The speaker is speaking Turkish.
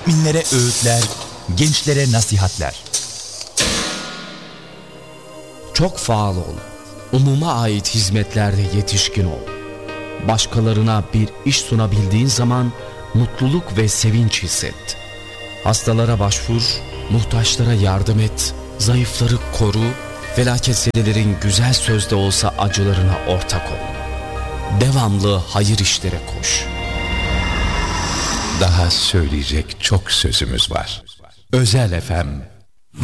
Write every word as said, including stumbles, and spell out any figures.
müminlere öğütler, gençlere nasihatler. Çok faal ol, umuma ait hizmetlerde yetişkin ol. Başkalarına bir iş sunabildiğin zaman mutluluk ve sevinç hisset. Hastalara başvur, muhtaçlara yardım et, zayıfları koru, felaketsedilerin güzel sözde olsa acılarına ortak ol. Devamlı hayır işlere koş. Daha söyleyecek çok sözümüz var. Özel F M